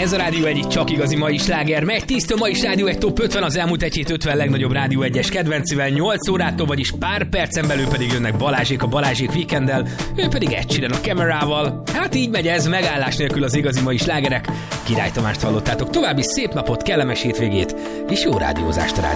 Ez a Rádió 1 csak igazi mai sláger. Megy 10-től mai Rádió 1 Top 50, az elmúlt egy hét 50 legnagyobb Rádió 1-es kedvencivel 8 órától, vagyis pár percen belül pedig jönnek Balázsék a Balázsék Weekenddel, ő pedig Ed Sheeran a Camerával. Hát így megy ez, megállás nélkül az igazi mai slágerek. Király Tamást hallottátok. További szép napot, kellemes hétvégét és jó rádiózást a Rádió